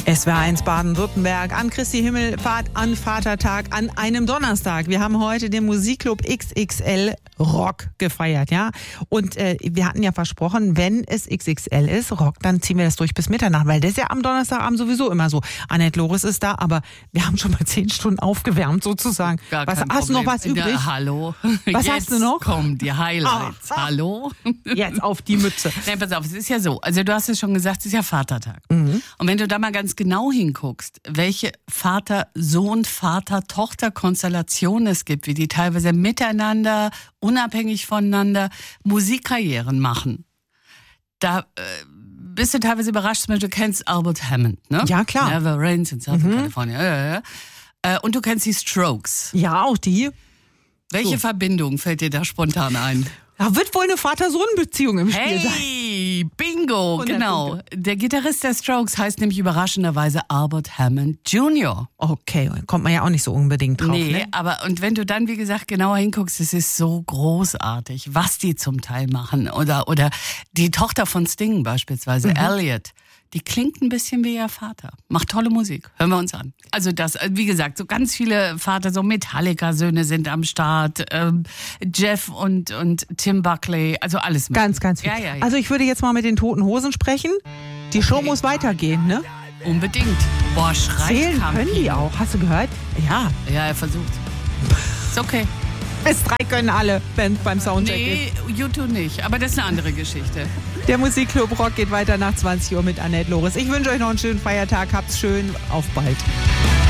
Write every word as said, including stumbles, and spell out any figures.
S W R eins Baden-Württemberg an Christi Himmelfahrt, an Vatertag, an einem Donnerstag. Wir haben heute den Musikclub X X L Rock gefeiert, ja. Und äh, wir hatten ja versprochen, wenn es X X L ist, Rock, dann ziehen wir das durch bis Mitternacht, weil das ist ja am Donnerstagabend sowieso immer so. Annette Loris ist da, aber wir haben schon mal zehn Stunden aufgewärmt sozusagen. Gar was, kein hast du noch Problem. was übrig? Ja, hallo. Was Jetzt hast du noch? Kommen die Highlights. Ah, ah. Hallo. Jetzt auf die Mütze. Nein, pass auf, es ist ja so. Also du hast es schon gesagt, es ist ja Vatertag. Mhm. Und wenn du da mal ganz genau hinguckst, welche Vater-Sohn, Vater-Tochter-Konstellationen es gibt, wie die teilweise miteinander, unabhängig voneinander Musikkarrieren machen, da äh, bist du teilweise überrascht. Du kennst Albert Hammond, ne? Ja, klar. Never Rains in Southern Mhm. California. Ja, ja, ja. Äh, Und du kennst die Strokes. Ja, auch die. Welche So. Verbindung fällt dir da spontan ein? Da wird wohl eine Vater-Sohn-Beziehung im Spiel sein. Hey, bingo, hundert genau. Punkte. Der Gitarrist der Strokes heißt nämlich überraschenderweise Albert Hammond Junior Okay, kommt man ja auch nicht so unbedingt drauf. Nee, Ne? aber und wenn du dann, wie gesagt, genauer hinguckst, es ist so großartig, was die zum Teil machen. Oder, oder die Tochter von Sting beispielsweise, Mhm. Elliot, die klingt ein bisschen wie ihr Vater. Macht tolle Musik. Hören wir uns an. Also das, wie gesagt, so ganz viele Vater, so Metallica-Söhne sind am Start. Ähm, Jeff und, und Tim Buckley, also alles mit. Ganz, ganz viel. Ja, ja, ja. Also ich würde jetzt mal mit den Toten Hosen sprechen. Die Show muss weitergehen, ne? Unbedingt. Boah, schreit Zählen kam können die Kino. auch. Hast du gehört? Ja. Ja, er versucht. Ist okay. Bis drei können alle, wenn beim Soundcheck Nee, YouTube nicht. Aber das ist eine andere Geschichte. ist. Der Musikclub Rock geht weiter nach zwanzig Uhr mit Annette Loris. Ich wünsche euch noch einen schönen Feiertag. Habt's schön. Auf bald.